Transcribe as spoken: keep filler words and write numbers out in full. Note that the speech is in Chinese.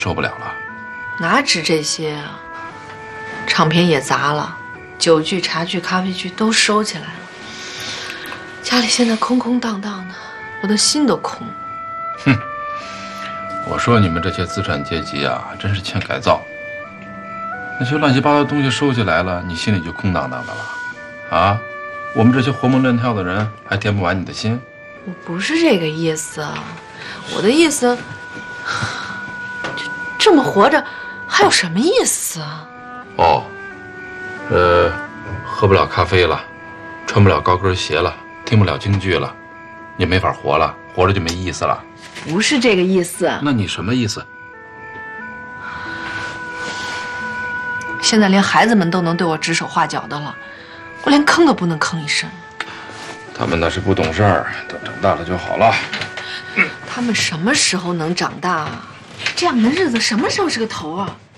受不了了。 哪止这些啊？唱片也砸了，酒具、茶具、咖啡具都收起来了。家里现在空空荡荡的，我的心都空。 哼，我说你们这些资产阶级啊，真是欠改造。那些乱七八糟的东西收起来了，你心里就空荡荡的了，啊？我们这些活蹦乱跳的人，还填不完你的心？ 我不是这个意思，我的意思，这这么活着还有什么意思啊？ 哦，呃，喝不了咖啡了，穿不了高跟鞋了，听不了京剧了，你没法活了，活着就没意思了。 不是这个意思。 那你什么意思？ 现在连孩子们都能对我指手画脚的了，我连吭都不能吭一声。 他们那是不懂事儿，等长大了就好了。 他们什么时候能长大啊？这样的日子什么时候是个头啊？